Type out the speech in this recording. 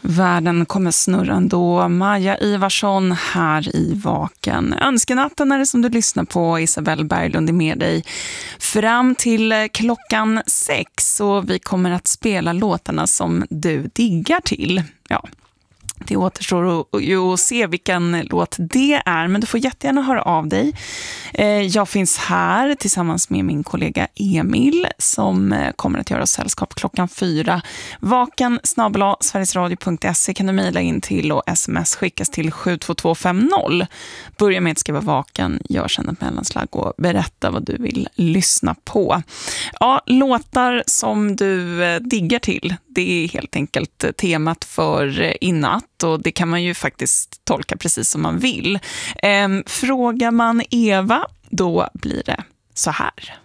Världen kommer snurra ändå. Maja Ivarsson här i Vaken. Önskenatten är det som du lyssnar på. Isabelle Berglund är med dig fram till klockan 6. Och vi kommer att spela låtarna som du diggar till. Ja. Det återstår att se vilken låt det är, men du får jättegärna höra av dig. Jag finns här tillsammans med min kollega Emil som kommer att göra sällskap klockan 4. vaken@sverigesradio.se kan du mejla in till och sms skickas till 72250. Börja med att skriva vaken, gör sedan ett mellanslag och berätta vad du vill lyssna på. Ja, låtar som du diggar till, det är helt enkelt temat för inatt. Och det kan man ju faktiskt tolka precis som man vill. Frågar man Eva, då blir det så här.